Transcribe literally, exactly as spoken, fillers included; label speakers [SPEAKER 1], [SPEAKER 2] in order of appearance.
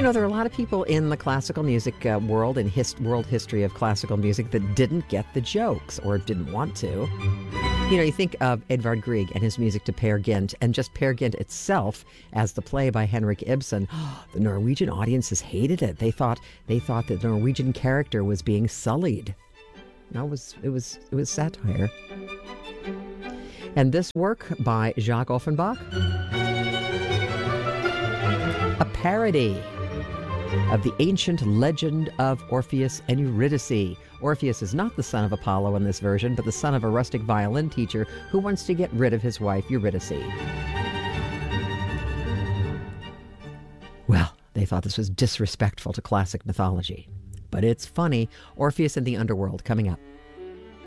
[SPEAKER 1] you know, there are a lot of people in the classical music uh, world and his- world history of classical music that didn't get the jokes or didn't want to. You know, you think of Edvard Grieg and his music to Peer Gynt, and just Peer Gynt itself as the play by Henrik Ibsen. The Norwegian audiences hated it. They thought they thought that the Norwegian character was being sullied. No, it was it was it was satire. And this work by Jacques Offenbach, a parody of the ancient legend of Orpheus and Eurydice. Orpheus is not the son of Apollo in this version, but the son of a rustic violin teacher who wants to get rid of his wife, Eurydice. Well, they thought this was disrespectful to classic mythology. But it's funny. Orpheus in the Underworld, coming up.